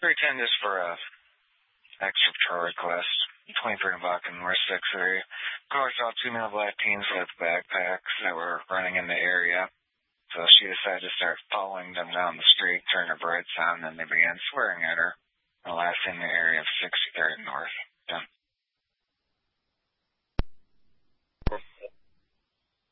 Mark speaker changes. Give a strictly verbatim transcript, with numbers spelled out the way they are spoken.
Speaker 1: three ten just for a extra patrol request. twenty-third and Buck and North six area. Of course, saw two male black teens with backpacks that were running in the area. So she decided to start following them down the street, turn her brights on, and they began swearing at her. The last in the area of sixty-third and North. Done.